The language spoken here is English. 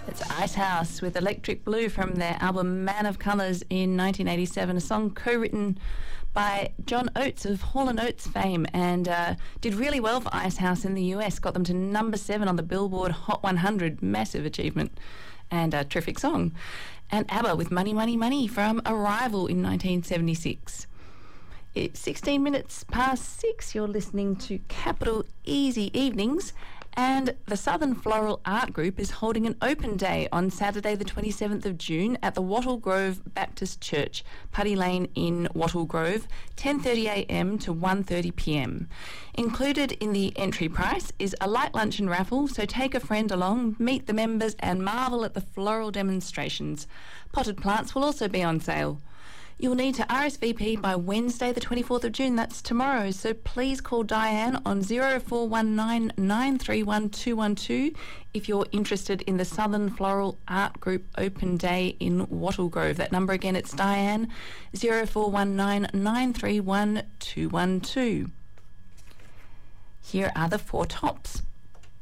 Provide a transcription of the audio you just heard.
It's Icehouse with Electric Blue from their album Man of Colours in 1987, a song co-written by John Oates of Hall & Oates fame, and did really well for Icehouse in the US, got them to number 7 on the Billboard Hot 100, massive achievement and a terrific song. And ABBA with Money, Money, Money from Arrival in 1976. It's 16 minutes past 6, you're listening to Capital Easy Evenings, and the Southern Floral Art Group is holding an open day on Saturday the 27th of June at the Wattle Grove Baptist Church, Putty Lane in Wattle Grove, 10:30am to 1:30pm. Included in the entry price is a light luncheon raffle, so take a friend along, meet the members and marvel at the floral demonstrations. Potted plants will also be on sale. You'll need to RSVP by Wednesday the 24th of June, that's tomorrow, so please call Diane on 0419 931 212 if you're interested in the Southern Floral Art Group Open Day in Wattle Grove. That number again, it's Diane, 0419 931 212. Here are the 4 tops.